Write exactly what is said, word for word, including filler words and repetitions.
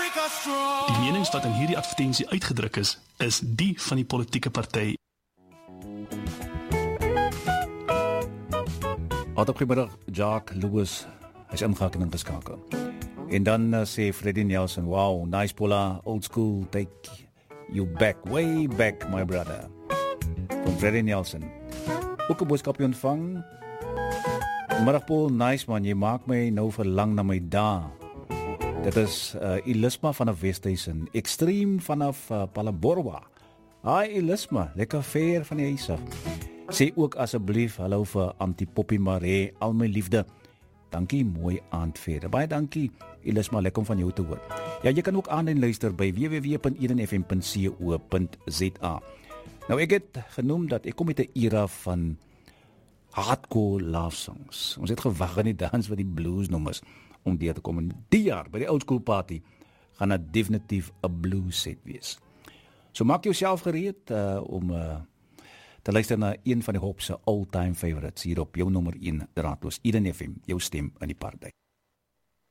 Die menings wat in hierdie advertensie uitgedruk is, is die van die politieke party. Altijd goeiemiddag, Jacques Lewis, hy is ingehaak en ingeskakel. En dan uh, sê Freddie Nelson, wow, nice Paula, old school, take you back, way back, my brother. Van Freddie Nelson. Ook 'n boodskapie ontvang. Middag Paul, nice man, jy maak my nou verlang na my dae. Dit is uh, Elisma vanaf Westhuizen, Extreme vanaf uh, Palaborwa. Hi Elisma, lekker ver van die huis af. Sê ook asseblief hallo vir Antipoppie Maree, al my liefde. Dankie, mooi aand verder. Baie dankie Elisma, lekker om van jou te hoor. Ja, jy kan ook aanlyn luister by w w w punt eden f m punt co punt z a. Nou ek het genoem dat ek kom met 'n era van hardcore love songs. Ons het gewag in die dans wat die blues noem is om deur te kom. En die jaar by die old school party gaan dit definitief 'n blues set wees. So maak jouself gereed uh, om uh, te luister na een van die Hop se all-time favorites hier op jou nommer een draadloos Eden F M, jou stem in die party.